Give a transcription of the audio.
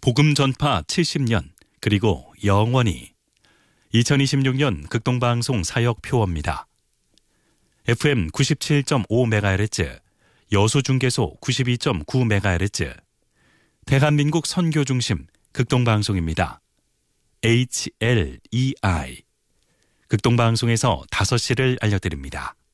복음 전파 70년 그리고 영원히 2026년 극동방송 사역 표어입니다. FM 97.5MHz, 여수중계소 92.9MHz, 대한민국 선교중심 극동방송입니다. HLEI 극동방송에서 5시를 알려드립니다.